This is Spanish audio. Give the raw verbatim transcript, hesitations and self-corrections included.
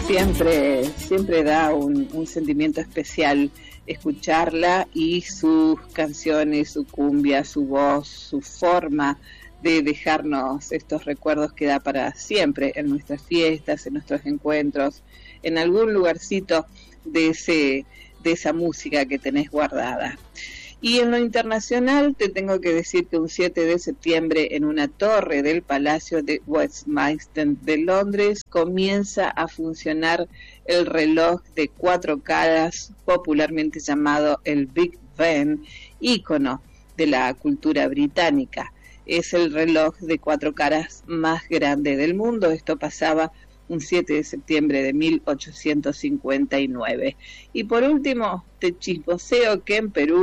siempre, siempre da un, un sentimiento especial escucharla, y sus canciones, su cumbia, su voz, su forma de dejarnos estos recuerdos que da para siempre en nuestras fiestas, en nuestros encuentros, en algún lugarcito de ese, de esa música que tenés guardada. Y en lo internacional te tengo que decir que un siete de septiembre, en una torre del Palacio de Westminster de Londres, comienza a funcionar el reloj de cuatro caras, popularmente llamado el Big Ben, ícono de la cultura británica. Es el reloj de cuatro caras más grande del mundo. Esto pasaba un siete de septiembre de mil ochocientos cincuenta y nueve. Y por último, te chismoseo que en Perú